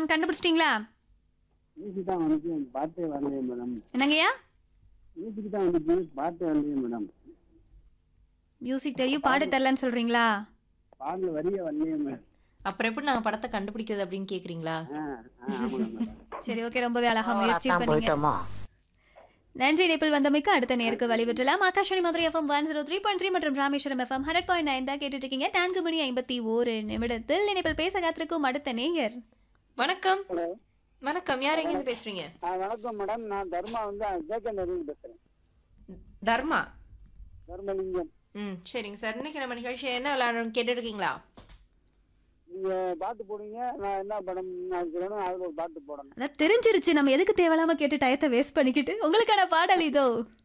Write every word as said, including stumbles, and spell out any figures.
ம் கண்டுபிடிச்சிட்டீங்களா? மியூசிக் தான் வந்துச்சு பாட்டே வரலையே மேடம். என்னங்கய்யா? மியூசிக் தான் வந்துச்சு பாட்டே வரலையே மேடம். மியூசிக் தெரியும் பாட தெரிலன்னு சொல்றீங்களா? பாடல வரிய வரலையே மேடம். அப்புறம் எப்படி நாங்க படத்தை கண்டுபிடிக்கிறது அப்படின்னு கேக்குறீங்களா? ஆ ஆ ஆமாங்க மேடம். சரி ஓகே, ரொம்பவே அழகா முயற்சி தான் பண்ணீங்க. போயிட்டோமா? நன்றி இணைப்பில் வந்தமைக்கு. அடுத்த நேருக்கு வழிவிட்டுலாம். Akashvani Madurai FM one zero three point three மற்றும் Rameswaram FM hundred point nine தான் கேட்டுட்டு இருக்கீங்க. நான்கு மணி ஐம்பத்தி ஒரு நிமிடத்தில் இணைப்பில் பேச காத்திருக்கும் அடுத்த நேயர். வணக்கம். ஹலோ. வணக்கம், யார் எங்க இருந்து பேசுறீங்க? ஆ வணக்கம் மேடம். நான் தர்மா வந்து ஜேகேந்திரன் பேசுறேன். தர்மா. தர்மலிங்கம். ம் சரிங்க சார். இன்னைக்கு நம்ம நிகழ்ச்சி என்ன விளையாடுறோம் கேட்டு இருக்கீங்களா? நீங்க பாட்டு போடுங்க, நான் என்ன படம் நான் சொல்லணும், அதுல ஒரு பாட்டு போடணும். அதான் தெரிஞ்சிருச்சு, நம்ம எதுக்கு தேவையில்லாம கேட்டு டயத்தை வேஸ்ட் பண்ணிக்கிட்டு. உங்களுக்கான பாடல் இதோ.